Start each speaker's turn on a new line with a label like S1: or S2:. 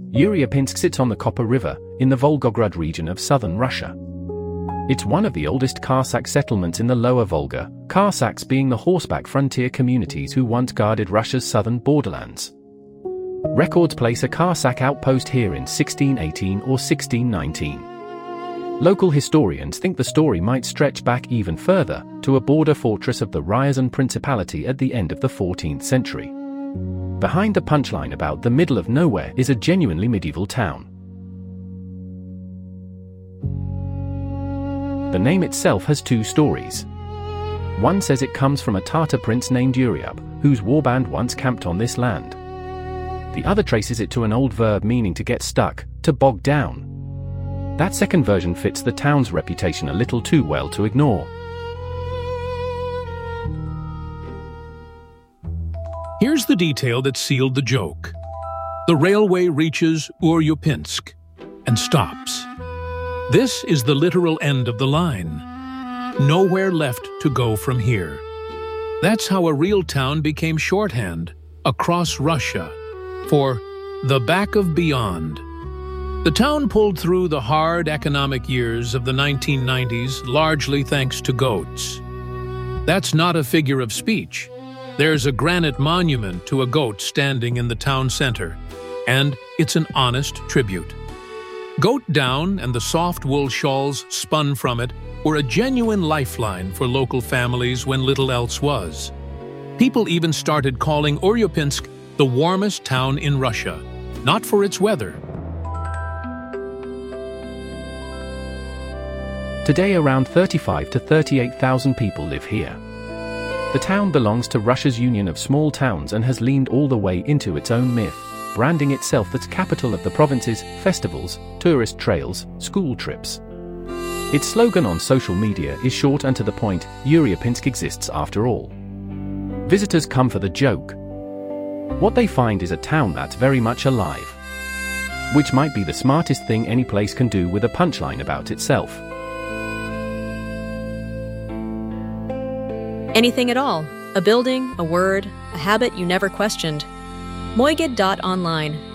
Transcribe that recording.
S1: Uryupinsk sits on the Koper River, in the Volgograd region of southern Russia. It's one of the oldest Cossack settlements in the lower Volga, Cossacks being the horseback frontier communities who once guarded Russia's southern borderlands. Records place a Cossack outpost here in 1618 or 1619. Local historians think the story might stretch back even further, to a border fortress of the Ryazan Principality at the end of the 14th century. Behind the punchline about the middle of nowhere is a genuinely medieval town. The name itself has two stories. One says it comes from a Tatar prince named Uryub, whose warband once camped on this land. The other traces it to an old verb meaning to get stuck, to bog down. That second version fits the town's reputation a little too well to ignore.
S2: Here's the detail that sealed the joke. The railway reaches Uryupinsk and stops. This is the literal end of the line. Nowhere left to go from here. That's how a real town became shorthand across Russia for the back of beyond. The town pulled through the hard economic years of the 1990s largely thanks to goats. That's not a figure of speech. There's a granite monument to a goat standing in the town center, and it's an honest tribute. Goat down and the soft wool shawls spun from it were a genuine lifeline for local families when little else was. People even started calling Uryupinsk the warmest town in Russia, not for its weather.
S1: Today around 35 to 38,000 people live here. The town belongs to Russia's Union of Small Towns and has leaned all the way into its own myth, branding itself as capital of the provinces, festivals, tourist trails, school trips. Its slogan on social media is short and to the point: Uryupinsk exists after all. Visitors come for the joke. What they find is a town that's very much alive. Which might be the smartest thing any place can do with a punchline about itself.
S3: Anything at all. A building, a word, a habit you never questioned. Moigid.online.